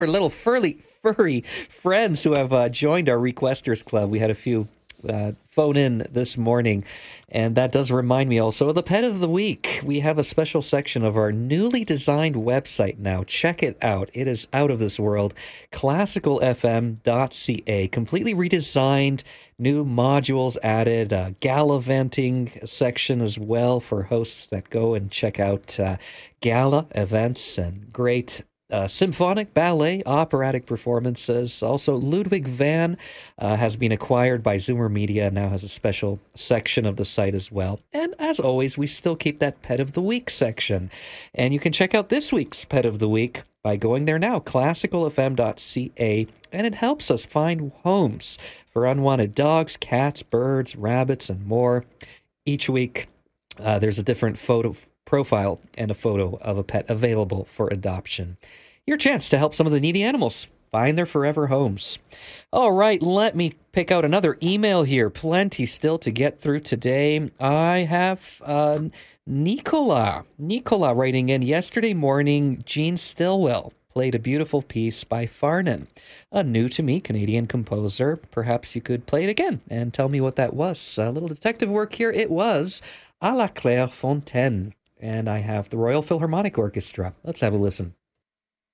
our little furry friends who have joined our Requesters Club. We had a few phone in this morning, and that does remind me also of the Pet of the Week. We have a special section of our newly designed website now. Check it out. It is out of this world. classicalfm.ca, completely redesigned, new modules added, a gallivanting section as well for hosts that go and check out gala events and great symphonic, ballet, operatic performances. Also, Ludwig van has been acquired by Zoomer Media and now has a special section of the site as well. And as always, we still keep that Pet of the Week section. And you can check out this week's Pet of the Week by going there now, classicalfm.ca. And it helps us find homes for unwanted dogs, cats, birds, rabbits, and more. Each week, there's a different photo profile and a photo of a pet available for adoption. Your chance to help some of the needy animals find their forever homes. All right, let me pick out another email here. Plenty still to get through today. I have Nicola writing in. Yesterday morning, Gene Stillwell played a beautiful piece by Farnan, a new-to-me Canadian composer. Perhaps you could play it again and tell me what that was. A little detective work here. It was À la Clairefontaine. And I have the Royal Philharmonic Orchestra. Let's have a listen.